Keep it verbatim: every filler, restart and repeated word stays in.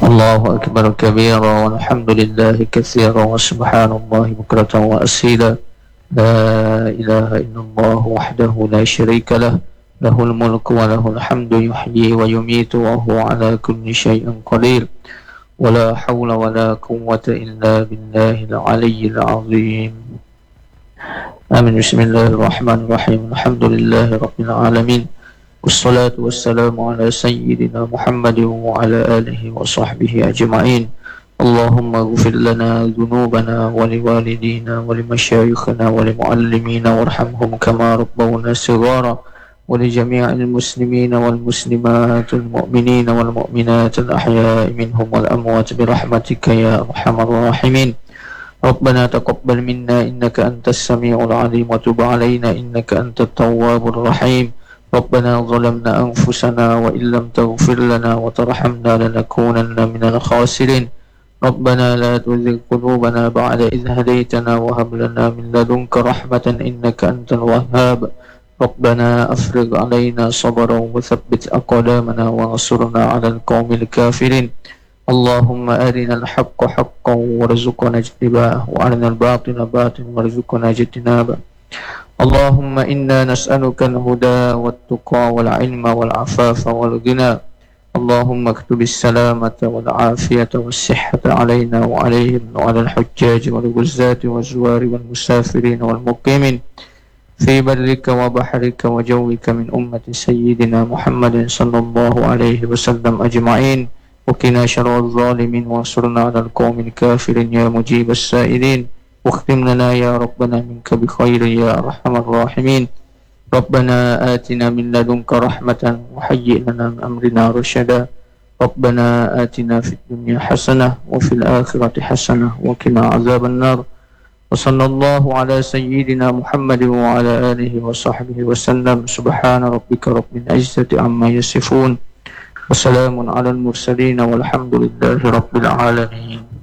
الله أكبر كبيرا والحمد لله كثيرا وسبحان الله بكرة وأصيلا. لا إله إلا الله وحده لا شريك له، له الملك وله الحمد يحيي ويميت وهو على كل شيء قدير. ولا حول ولا قوة إلا بالله العلي العظيم. آمين. بسم الله الرحمن الرحيم. الحمد لله رب العالمين، والصلاة والسلام على سيدنا محمد وعلى آله وصحبه أجمعين. اللهم اغفر لنا ذنوبنا ولوالدينا ولمشايخنا ولمعلمين وارحمهم كما ربونا صغارا، ولجميع المسلمين والمسلمات المؤمنين والمؤمنات الأحياء منهم والأموات برحمتك يا أرحم الراحمين. ربنا تقبل منا إنك أنت السميع العليم، وتب علينا إنك أنت التواب الرحيم. ربنا ظلمنا أنفسنا وإن لم تغفر لنا وترحمنا لنكونن من الخاسرين. ربنا لا تزغ قلوبنا بعد إذ هديتنا وهب لنا من لدنك رحمة إنك أنت الوهاب. ربنا أفرغ علينا صبرا وثبت أقدامنا وانصرنا على القوم الكافرين. اللهم أرنا الحق حقا وارزقنا اتباعه، وأرنا الباطل باطلا وارزقنا اجتنابه. اللهم إنا نسألك الهدى والتقى والعلم والعفاف والغنى. اللهم اكتب السلامة والعافية والصحة علينا وعليهم وعلى الحجاج والغزاة والزوار والمسافرين والمقيمين في برك وبحرك وجوك من أمة سيدنا محمد صلى الله عليه وسلم أجمعين. وقنا شر الظالمين وانصرنا على القوم الكافرين يا مجيب السائلين. واختم لنا يا ربنا منك بخير يا أرحم الراحمين. ربنا آتنا من لدنك رحمة وهيئ لنا من أمرنا رشدا. ربنا آتنا في الدنيا حسنة وفي الآخرة حسنة وقنا عذاب النار. وصلى الله على سيدنا محمد وعلى آله وصحبه وسلم. سبحان ربك رب العزة عما يصفون، وسلام على المرسلين والحمد لله رب العالمين.